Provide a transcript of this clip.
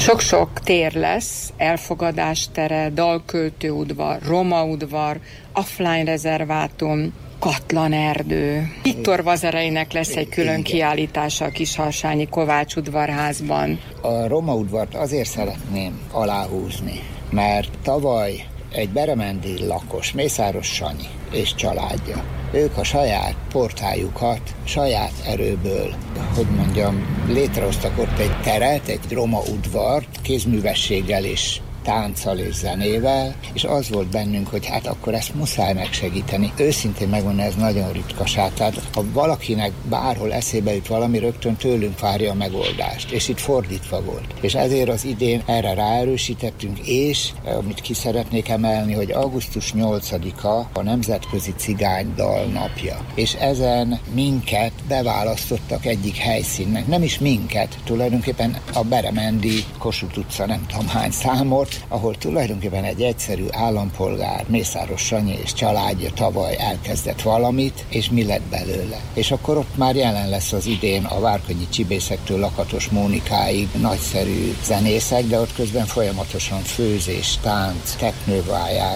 Sok-sok tér lesz, elfogadás tere, dalköltőudvar, romaudvar, offline rezervátum, Katlanerdő. Viktor Vazereinek lesz egy külön kiállítása a Kisharsányi Kovács udvarházban. A Roma udvart azért szeretném aláhúzni, mert tavaly egy beremendi lakos, Mészáros Sanyi és családja, ők a saját portájukat saját erőből, létrehoztak ott egy teret, egy roma udvart, kézművességgel és tánccal és zenével, és az volt bennünk, hogy hát akkor ezt muszáj megsegíteni. Őszintén megmondani, ez nagyon ritkaság. Tehát ha valakinek bárhol eszébe jut valami, rögtön tőlünk várja a megoldást. És itt fordítva volt. És ezért az idén erre ráerősítettünk, és amit ki szeretnék emelni, hogy augusztus 8-a a Nemzetközi Cigánydal napja. És ezen minket beválasztottak egyik helyszínnek. Nem is minket, tulajdonképpen a beremendi Kossuth utca nem tudom hány számot, ahol tulajdonképpen egy egyszerű állampolgár, Mészáros Sanyi és családja tavaly elkezdett valamit, és mi lett belőle. És akkor ott már jelen lesz az idén a várkonyi csibészektől Lakatos Mónikáig nagyszerű zenészek, de ott közben folyamatosan főzés, tánc, teknővájás,